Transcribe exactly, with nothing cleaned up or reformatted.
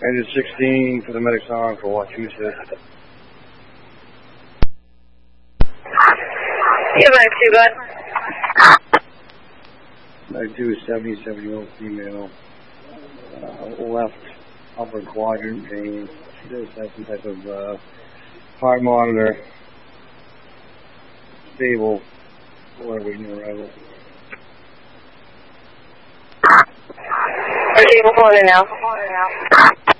Engine sixteen for the medics on for Wachusett. Yeah, Mike two, bud. ninety-two is seventy, seventy-one female. Uh, left upper quadrant pain. She does have some type of uh, heart monitor. Stable. Whatever, new arrival. We're stable for now.